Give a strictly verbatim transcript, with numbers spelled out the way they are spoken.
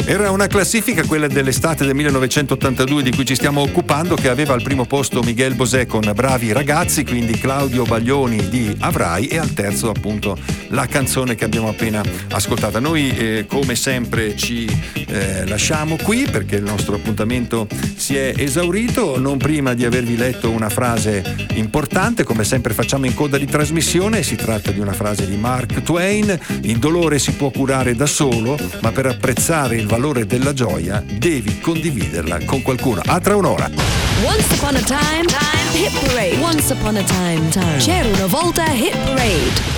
Era una classifica, quella dell'estate del millenovecentottantadue di cui ci stiamo occupando, che aveva al primo posto Miguel Bosé con Bravi ragazzi, quindi Claudio Baglioni di Avrai, e al terzo appunto la canzone che abbiamo appena ascoltata. Noi eh, come sempre ci eh, lasciamo qui perché il nostro appuntamento si è esaurito, non prima di avervi letto una frase importante, come sempre facciamo in coda di trasmissione. Si tratta di una frase di Mark Twain: il dolore si può curare da solo, ma per apprezzare il valore della gioia devi condividerla con qualcuno. A tra un'ora. Once upon a time, time, hit parade. Once upon a time, time. C'era una volta hit parade.